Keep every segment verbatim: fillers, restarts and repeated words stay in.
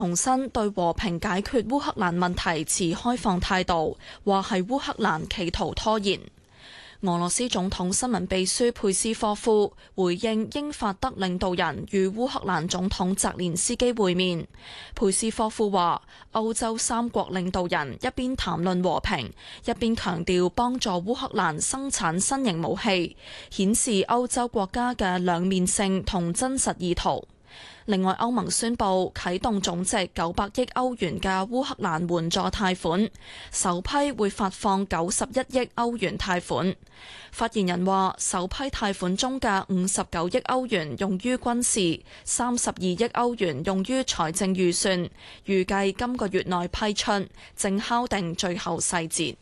重申對和平解決烏克蘭問題持開放態度，話係烏克蘭企圖拖延。俄羅斯總統新聞秘書佩斯科夫回應英法德領導人與烏克蘭總統澤連斯基會面。佩斯科夫話：歐洲三國領導人一邊談論和平，一邊強調幫助烏克蘭生產新型武器，顯示歐洲國家嘅兩面性同真實意圖。另外，歐盟宣布啟動總值九百億歐元嘅烏克蘭援助貸款，首批會發放九十一億歐元貸款。發言人話，首批貸款中嘅五十九億歐元用於軍事，三十二億歐元用於財政預算，預計今個月內批出，正敲定最後細節。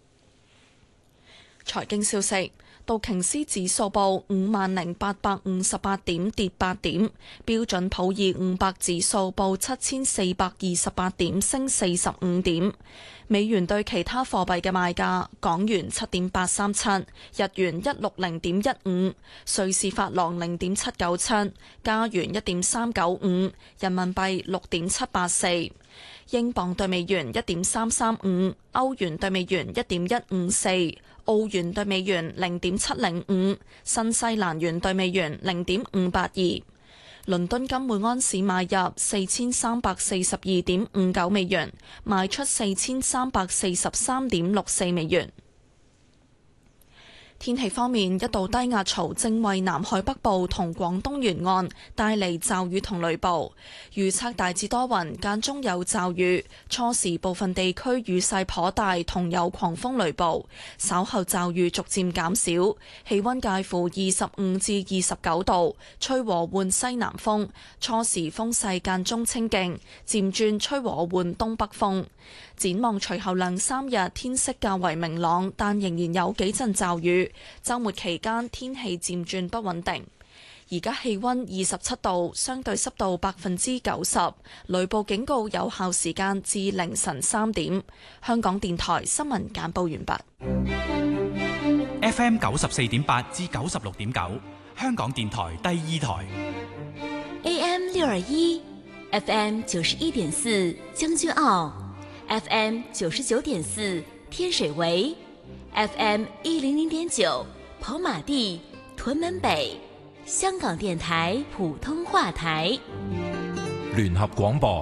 財經消息。道瓊斯指數報五萬零八百五十八點，跌八點；標準普爾五百指數報七千四百二十八點，升四十五點。美元對其他貨幣嘅賣價：港元七點八三七，日元一六零點一五，瑞士法郎零點七九七，加元一點三九五，人民幣六點七八四。英鎊對美元一點三三五，歐元對美元一點一五四，澳元對美元零點七零五，新西蘭元對美元零點五八二。倫敦金每安士買入四千三百四十二點五九美元，賣出四千三百四十三點六四美元。天氣方面，一道低壓槽正為南海北部同廣東沿岸帶嚟驟雨同雷暴，預測大致多雲，間中有驟雨，初時部分地區雨勢頗大，同有狂風雷暴，稍後驟雨逐漸減少，氣溫介乎二十五至二十九度，吹和緩西南風，初時風勢間中清勁，漸轉吹和緩東北風。展望隨後兩三日天色較為明朗，但仍然有幾陣驟雨。週末期間天氣漸轉不穩定。而家氣溫二十七度，相對濕度百分之九十，雷暴警告有效時間至凌晨三點。香港電台新聞簡報完畢。 F M 九十四點八至九十六點九，香港電台第二台。 A M 六二一，F M 九十一點四，將軍澳。F M 九十九點四，天水圍 ；F M 一零零點九，跑馬地、屯門北。香港電台普通話台， 聯合廣播。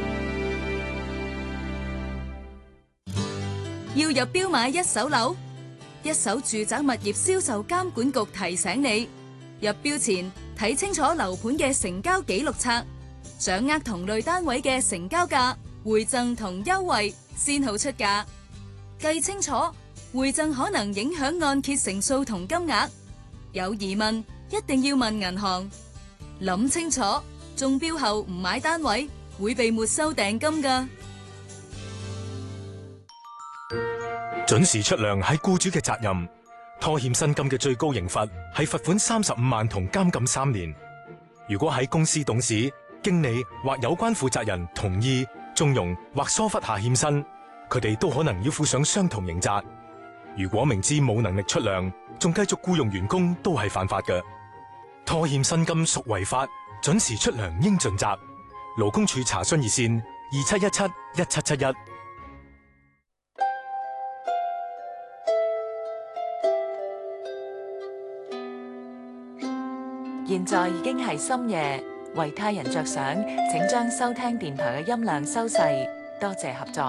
要入標買一手樓，一手住宅物業銷售監管局提醒你，入標前睇清楚樓盤嘅成交記錄冊，掌握同類單位嘅成交價。回贈同優惠先好出價，計清楚回贈可能影響按揭成數同金額，有疑問一定要問銀行，諗清楚中標後唔買單位會被沒收訂金㗎。 準時出糧係僱主嘅責任，拖欠薪金嘅最高刑罰係罰款三十五萬同監禁三年。如果喺公司董事、經理或有關負責人同意、縱容或疏忽下欠薪，佢哋都可能要負上相同刑責。如果明知冇能力出糧，仲繼續僱用員工，都係犯法嘅。拖欠薪金屬違法，準時出糧應盡責。勞工處查詢熱線：二七一七一七七一。 現在已經係深夜，為他人着想，請將收聽電台嘅音量收細，多謝合作。